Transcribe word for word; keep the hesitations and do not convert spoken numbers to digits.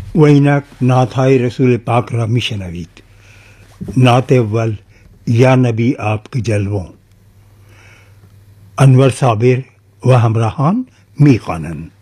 वैनक नाथाई रसूल पाक را میشنوید. नात अव्वल या नबी आपके जलवों. अनवर साबिर व हमराहान मी खानन.